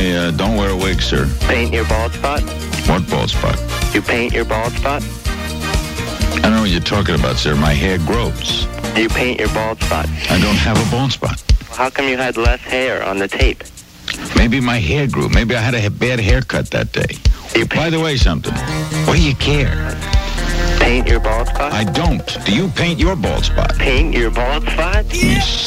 I don't wear a wig, sir. Paint your bald spot? What bald spot? You paint your bald spot? I don't know what you're talking about, sir. My hair grows. You paint your bald spot? I don't have a bald spot. Well, how come you had less hair on the tape? Maybe my hair grew. Maybe I had a bad haircut that day. By the way, something. What do you care? Paint your bald spot? I don't. Do you paint your bald spot? Paint your bald spot? You